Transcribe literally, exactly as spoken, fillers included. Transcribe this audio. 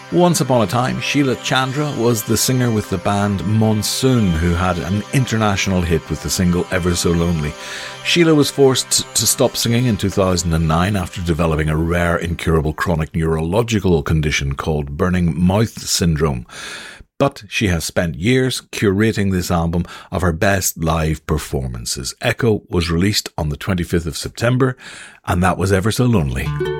Once upon a time, Sheila Chandra was the singer with the band Monsoon, who had an international hit with the single Ever So Lonely. Sheila was forced to stop singing in two thousand nine after developing a rare, incurable chronic neurological condition called burning mouth syndrome. But she has spent years curating this album of her best live performances. Echo was released on the twenty-fifth of September, and that was Ever So Lonely.